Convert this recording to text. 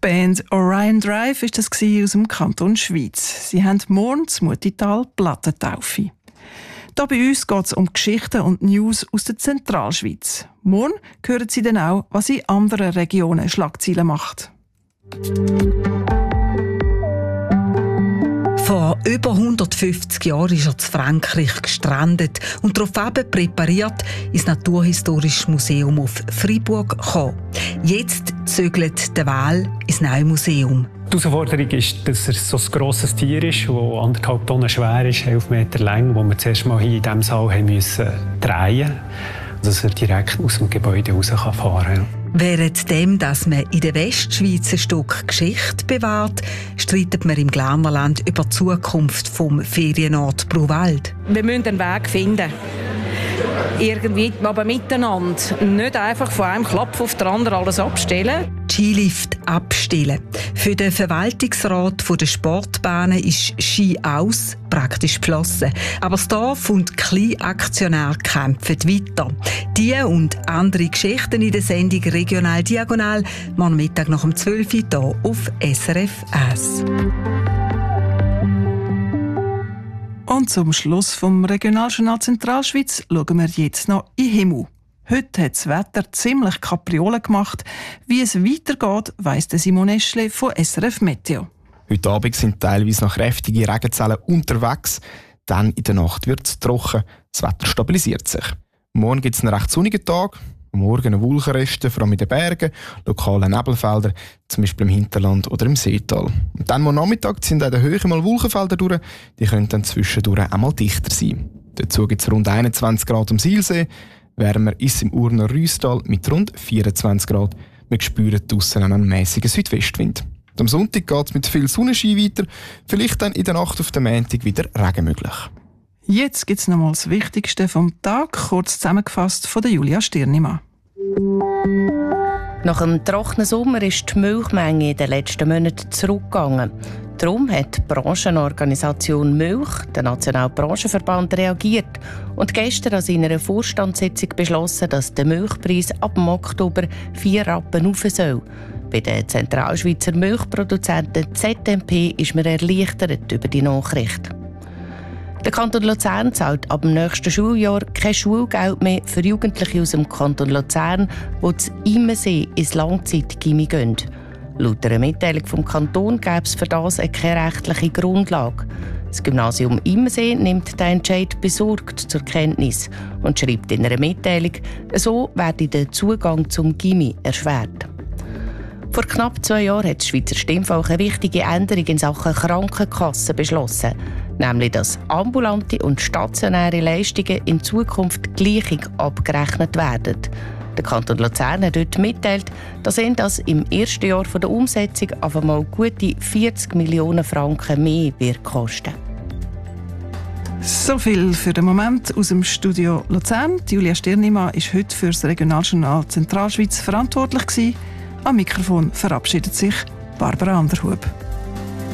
Band Orion Drive ist das aus dem Kanton Schwyz. Sie haben morgen das Mutital Plattentaufe. Hier bei uns geht es um Geschichten und News aus der Zentralschweiz. Morgen hören Sie dann auch, was in anderen Regionen Schlagzeilen macht. Vor über 150 Jahren ist er in Frankreich gestrandet und daraufhin präpariert ins Naturhistorische Museum auf Freiburg gekommen. Jetzt zögert der Wal ins neue Museum. Die Herausforderung ist, dass er so ein grosses Tier ist, das 1,5 Tonnen schwer ist, 11 Meter lang, das wir zuerst mal hier in diesem Saal haben müssen drehen, dass er direkt aus dem Gebäude raus fahren kann. Währenddem, dass man in der Westschweiz ein Stück Geschichte bewahrt, streitet man im Glarnerland über die Zukunft vom Ferienort Bruwald. Wir müssen einen Weg finden. Irgendwie, aber miteinander. Nicht einfach von einem Klapp auf den anderen alles abstellen. Skilift abstellen. Für den Verwaltungsrat der Sportbahnen ist Ski aus, praktisch geflossen. Aber das Dorf und die Kleinaktionäre kämpfen weiter. Diese und andere Geschichten in der Sendung «Regional Diagonal» morgen Mittag nach dem 12 Uhr hier auf SRF 1. Und zum Schluss vom Regionaljournal Zentralschweiz schauen wir jetzt noch in den Himmel. Heute hat das Wetter ziemlich Kapriolen gemacht. Wie es weitergeht, weiss Simon Eschle von SRF Meteo. Heute Abend sind teilweise noch kräftige Regenzellen unterwegs. Dann in der Nacht wird es trocken. Das Wetter stabilisiert sich. Morgen gibt es einen recht sonnigen Tag. Morgen Wolkenreste, vor allem in den Bergen, lokale Nebelfelder, zum Beispiel im Hinterland oder im Seetal. Und dann am Nachmittag sind in der Höhe mal Wolkenfelder durch. Die können dann zwischendurch einmal dichter sein. Dazu gibt es rund 21 Grad am Silsee. Wärmer ist im Urner Rüstal mit rund 24 Grad. Wir spüren draussen einen mäßigen Südwestwind. Am Sonntag geht es mit viel Sonnenschein weiter. Vielleicht dann in der Nacht auf den Montag wieder Regen möglich. Jetzt gibt es noch mal das Wichtigste vom Tag, kurz zusammengefasst von der Julia Stirnimann. Nach einem trockenen Sommer ist die Milchmenge in den letzten Monaten zurückgegangen. Darum hat die Branchenorganisation Milch, der Nationale Branchenverband, reagiert und gestern an seiner Vorstandssitzung beschlossen, dass der Milchpreis ab dem Oktober 4 Rappen rauf soll. Bei den Zentralschweizer Milchproduzenten ZMP ist man erleichtert über die Nachricht. Der Kanton Luzern zahlt ab dem nächsten Schuljahr kein Schulgeld mehr für Jugendliche aus dem Kanton Luzern, die zu Immensee ins Langzeit-Gymi gehen. Laut einer Mitteilung vom Kanton gäbe es für das keine rechtliche Grundlage. Das Gymnasium Immensee nimmt den Entscheid besorgt zur Kenntnis und schreibt in einer Mitteilung, so werde der Zugang zum Gymi erschwert. Vor knapp 2 Jahren hat das Schweizer Stimmvolk eine wichtige Änderung in Sachen Krankenkassen beschlossen, nämlich dass ambulante und stationäre Leistungen in Zukunft gleich abgerechnet werden. Der Kanton Luzern hat dort mitteilt, dass ihn das im ersten Jahr der Umsetzung auf einmal gute 40 Millionen Franken mehr wird kosten. So viel für den Moment aus dem Studio Luzern. Julia Stirnimann war heute für das Regionaljournal Zentralschweiz verantwortlich gewesen. Am Mikrofon verabschiedet sich Barbara Anderhub.